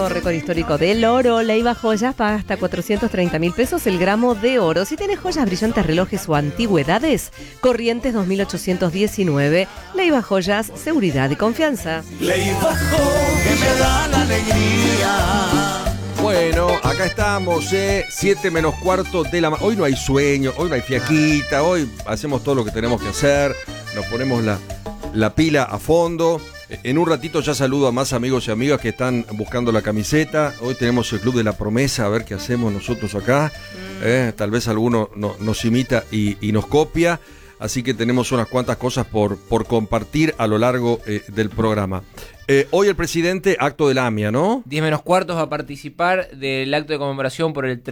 nuevo récord histórico del oro. Leiva Joyas paga hasta 430.000 pesos el gramo de oro. Si tenés joyas, brillantes, relojes o antigüedades, Corrientes 2819. Leiva Joyas, seguridad y confianza. Leiva que me da la alegría. Bueno, acá estamos, 7 menos cuarto de la mañana. Hoy no hay sueño, hoy no hay fiaquita, hoy hacemos todo lo que tenemos que hacer, nos ponemos la pila a fondo. En un ratito ya saludo a más amigos y amigas que están buscando la camiseta. Hoy tenemos el Club de la Promesa, a ver qué hacemos nosotros acá. Tal vez alguno nos imita y nos copia. Así que tenemos unas cuantas cosas por compartir a lo largo del programa. Hoy el presidente, acto del AMIA, ¿no? 10 menos cuartos va a participar del acto de conmemoración por el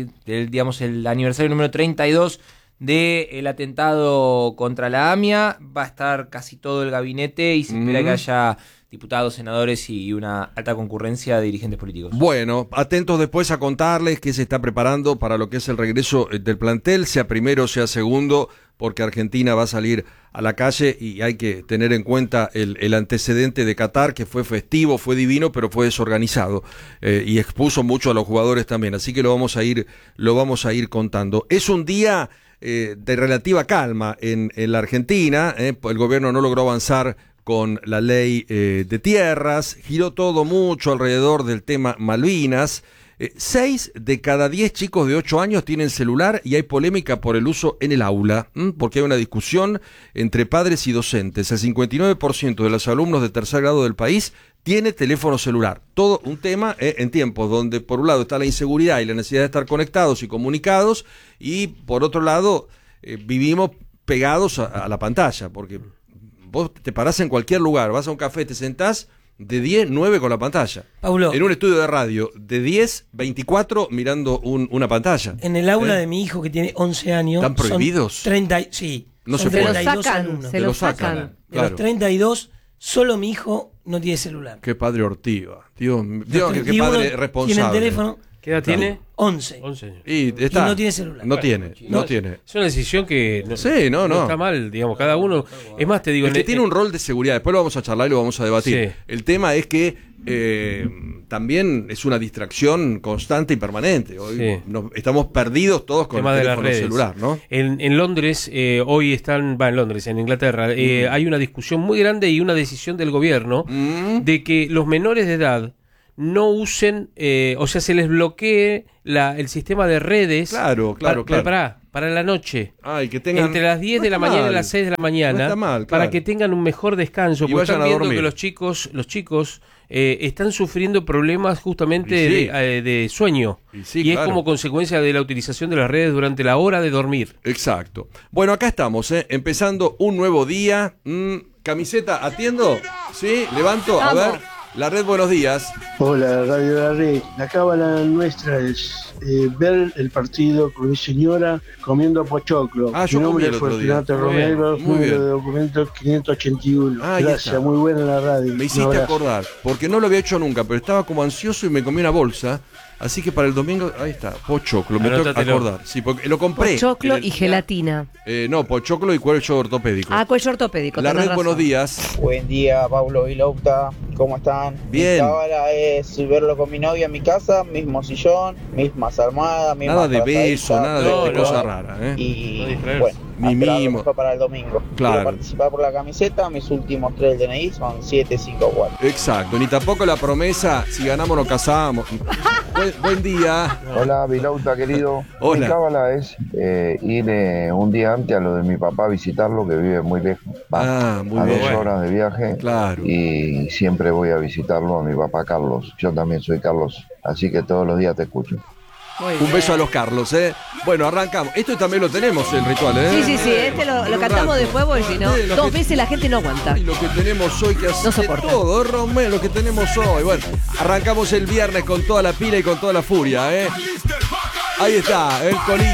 el aniversario número 32 del atentado contra la AMIA. Va a estar casi todo el gabinete y se espera que haya diputados, senadores y una alta concurrencia de dirigentes políticos. Bueno, atentos después a contarles que se está preparando para lo que es el regreso del plantel, sea primero, sea segundo, porque Argentina va a salir a la calle y hay que tener en cuenta el antecedente de Qatar, que fue festivo, fue divino, pero fue desorganizado y expuso mucho a los jugadores también, así que lo vamos a ir contando. Es un día de relativa calma en la Argentina, el gobierno no logró avanzar con la ley de tierras, giró todo mucho alrededor del tema Malvinas. 6 de cada 10 chicos de 8 años tienen celular y hay polémica por el uso en el aula, porque hay una discusión entre padres y docentes. El 59% de los alumnos de tercer grado del país tiene teléfono celular. Todo un tema en tiempos donde por un lado está la inseguridad y la necesidad de estar conectados y comunicados, y por otro lado vivimos pegados a la pantalla, porque vos te parás en cualquier lugar, vas a un café, te sentás, de 10, 9 con la pantalla. Paulo, en un estudio de radio, de 10, 24 mirando una pantalla. En el aula de mi hijo, que tiene 11 años... ¿Están prohibidos? 30, sí. No son se puede. 32 alumnos. Se lo sacan. Claro. De los 32, solo mi hijo no tiene celular. Qué padre ortiva. Dios, qué 31 padre responsable. Tiene el teléfono. ¿Qué edad tiene? 11. 11 años. Y no tiene celular. No tiene. Es una decisión que no está mal, digamos, cada uno. Es más, te digo... Es que tiene un rol de seguridad, después lo vamos a charlar y lo vamos a debatir. Sí. El tema es que también es una distracción constante y permanente. Hoy estamos perdidos todos con el teléfono celular, ¿no? En Londres, hoy en Inglaterra, hay una discusión muy grande y una decisión del gobierno de que los menores de edad no usen, o sea, se les bloquee el sistema de redes. Claro. Para la noche. Que tengan, entre las 10 de la mañana y las 6 de la mañana. No está mal, para que tengan un mejor descanso. Y porque están viendo dormir. que los chicos están sufriendo problemas justamente de sueño. Y es como consecuencia de la utilización de las redes durante la hora de dormir. Exacto. Bueno, acá estamos, empezando un nuevo día. Camiseta, ¿atiendo? Sí, levanto, a ver. La red, buenos días. Hola, Radio La Red. La cábala nuestra es ver el partido con mi señora comiendo pochoclo. Yo mi nombre comí el es otro día. Fortunato Romero, número de documento 581. Gracias, muy buena la radio. Me hiciste acordar, porque no lo había hecho nunca, pero estaba como ansioso y me comí una bolsa. Así que para el domingo, ahí está, pochoclo, me tengo que acordar. Sí, porque lo compré. Pochoclo y gelatina. No, pochoclo y cuello ortopédico. Cuello ortopédico. La red, razón. Buenos días. Buen día, Pablo y Lauta. ¿Cómo están? Bien. Mi cábala es verlo con mi novia en mi casa, mismo sillón, mismas almohadas, mismas nada de beso, nada de cosas raras, Y bueno, ni mimo. Para el domingo. Claro. Quiero participar por la camiseta, mis últimos 3 del DNI son 754. Exacto, ni tampoco la promesa, si ganamos nos casamos. Buen día. Hola, Vilauta, querido. Hola. Mi cábala es ir un día antes a lo de mi papá a visitarlo, que vive muy lejos. Muy a bien. 2 horas de viaje. Claro. Y siempre voy a visitarlo a mi papá Carlos. Yo también soy Carlos, así que todos los días te escucho. Un beso a los Carlos, Bueno, arrancamos. Esto también lo tenemos, el ritual, Sí, este lo cantamos después, porque si no, 2 veces la gente no aguanta. Y lo que tenemos hoy que hace todo, Romero, lo que tenemos hoy. Bueno, arrancamos el viernes con toda la pila y con toda la furia, Ahí está, el colín.